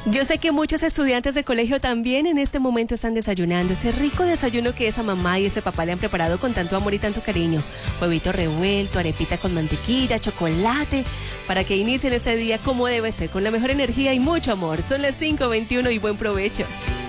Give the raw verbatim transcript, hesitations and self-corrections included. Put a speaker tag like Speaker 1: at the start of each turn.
Speaker 1: Yo sé que muchos estudiantes de colegio también en este momento están desayunando ese rico desayuno que esa mamá y ese papá le han preparado con tanto amor y tanto cariño. Huevito revuelto, arepita con mantequilla, chocolate, para que inicien este día como debe ser, con la mejor energía y mucho amor. Son las cinco veintiuno y buen provecho.